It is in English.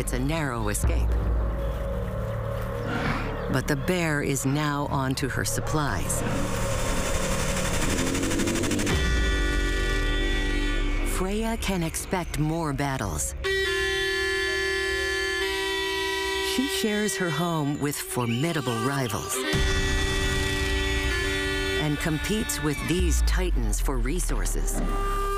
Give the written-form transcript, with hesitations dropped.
it's a narrow escape. But the bear is now on to her supplies. Freya can expect more battles. She shares her home with formidable rivals and competes with these titans for resources.